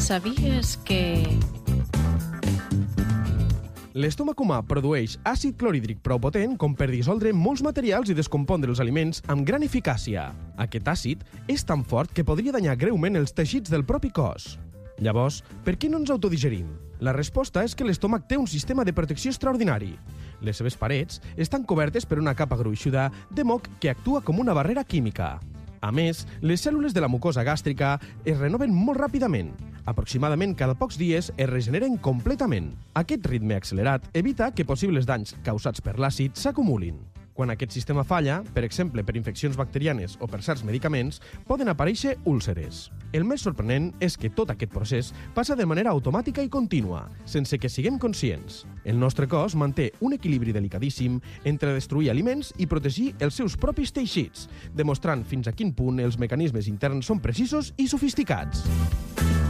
Sabies que... L'estómac humà produeix àcid clorhídric prou potent com per dissoldre molts materials i descompondre els aliments amb gran eficàcia. Aquest àcid és tan fort que podria danyar greument els teixits del propi cos. Llavors, per què no ens autodigerim? La resposta és que l'estómac té un sistema de protecció extraordinari. Les seves parets estan cobertes per una capa gruixuda de moc que actua com una barrera química. A més, les cèl·lules de la mucosa gàstrica es renoven molt ràpidament. Aproximadament cada pocs dies es regeneren completament. Aquest ritme accelerat evita que possibles danys causats per l'àcid s'acumulin. Quan aquest sistema falla, per exemple per infeccions bacterianes o per certs medicaments, poden aparèixer úlceres. El més sorprenent és que tot aquest procés passa de manera automàtica i contínua, sense que siguem conscients. El nostre cos manté un equilibri delicadíssim entre destruir aliments i protegir els seus propis teixits, demostrant fins a quin punt els mecanismes interns són precisos i sofisticats.